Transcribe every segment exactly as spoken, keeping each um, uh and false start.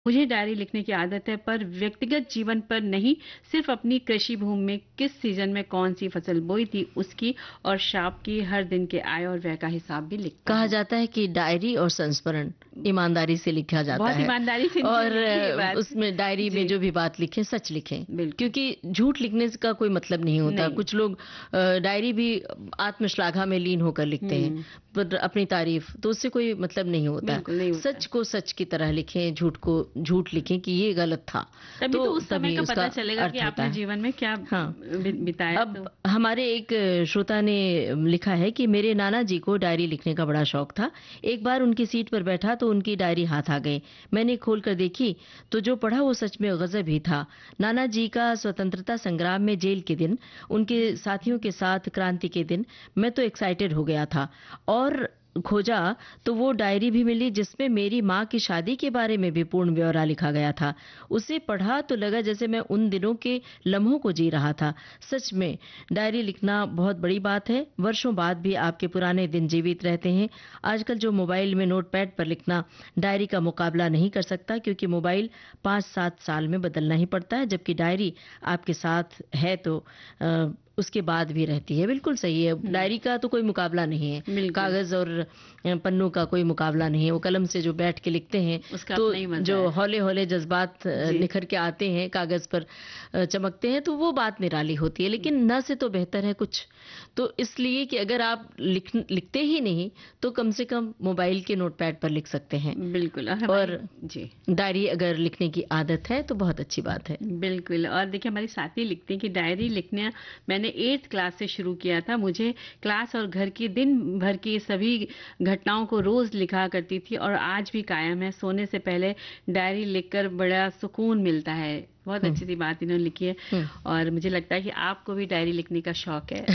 मुझे डायरी लिखने की आदत है, पर व्यक्तिगत जीवन पर नहीं, सिर्फ अपनी कृषि भूमि में किस सीजन में कौन सी फसल बोई थी उसकी और शाप की, हर दिन के आय और व्यय का हिसाब भी लिखता कहा हूँ। जाता है कि डायरी और संस्मरण ईमानदारी से लिखा जाता बहुत है ईमानदारी से इनकी और लिखी है बात। उसमें डायरी में जी, जो भी बात लिखें सच लिखें, बिल्कुल। क्योंकि झूठ लिखने का कोई मतलब नहीं होता। नहीं। कुछ लोग अ, डायरी भी आत्मश्लाघा में लीन होकर लिखते हैं, हुँ, पर अपनी तारीफ, तो उससे कोई मतलब नहीं होता। बिल्कुल नहीं होता सच है। को सच की तरह लिखें, झूठ को झूठ लिखें कि ये गलत था, तभी तो तो उस समय तभी का उसका पता चलेगा कि अर्थ होता आपने है। जीवन में क्या हाँ। बि बिताया तो। अब हमारे एक श्रोता ने लिखा है कि मेरे नाना जी को डायरी लिखने का बड़ा शौक था। एक बार उनकी सीट पर बैठा तो उनकी डायरी हाथ आ गई। मैंने खोलकर देखी तो जो पढ़ा वो सच में गजब ही था। नाना जी का स्वतंत्रता संग्राम में जेल के दिन, उनके साथियों के साथ क्रांति के दिन, मैं तो एक्साइटेड हो गया था और खोजा तो वो डायरी भी मिली जिसमें मेरी माँ की शादी के बारे में भी पूर्ण ब्यौरा लिखा गया था। उसे पढ़ा तो लगा जैसे मैं उन दिनों के लम्हों को जी रहा था। सच में डायरी लिखना बहुत बड़ी बात है। वर्षों बाद भी आपके पुराने दिन जीवित रहते हैं। आजकल जो मोबाइल में नोटपैड पर लिखना डायरी का मुकाबला नहीं कर सकता, क्योंकि मोबाइल पाँच सात साल में बदलना ही पड़ता है, जबकि डायरी आपके साथ है तो अ, उसके बाद भी रहती है। बिल्कुल सही है। हुँ, डायरी का तो कोई मुकाबला नहीं है। बिल्कुल, कागज और अ, पन्नों का कोई मुकाबला नहीं है। वो कलम से जो बैठ के लिखते हैं उसका तो अपना ही मज़ा जो है। हौले-हौले जज्बात अ, जी, निखर के आते हैं, कागज पर अ, चमकते हैं, तो वो बात निराली होती है। लेकिन न से तो बेहतर है कुछ। तो इसलिए कि अगर आप लिख लिखते ही नहीं तो कम से कम मोबाइल के नोटपैड पर लिख सकते हैं। बिल्कुल और हमारी और जी। डायरी अगर लिखने की आदत है तो बहुत अच्छी बात है। बिल्कुल और देखिए हमारी साथी लिखती हैं कि डायरी लिखना मैंने आठवीं क्लास से शुरू किया था। मुझे क्लास और घर की दिन भर की सभी घटनाओं को रोज लिखा करती थी और आज भी कायम है। सोने से पहले डायरी लिखकर बड़ा सुकून मिलता है। बहुत हुँ, अच्छी सी बात इन्होंने लिखी है हुँ। और मुझे लगता है कि आपको भी डायरी लिखने का शौक है।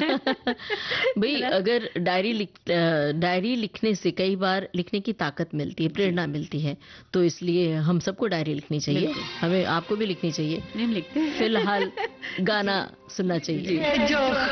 है भई ना? अगर डायरी लिख अ, डायरी लिखने से कई बार लिखने की ताकत मिलती है, जी, प्रेरणा मिलती है, तो इसलिए हम सबको डायरी लिखनी चाहिए। बिल्कुल। हमें आपको भी लिखनी चाहिए। नहीं हम लिखते हैं। फिलहाल जी, गाना सुनना चाहिए। जी। जो